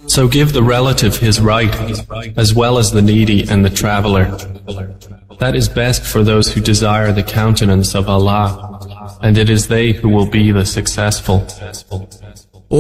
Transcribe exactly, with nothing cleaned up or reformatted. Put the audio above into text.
So give the relative his right, as well as the needy and the traveler. That is best for those who desire the countenance of Allah, and it is they who will be the successful.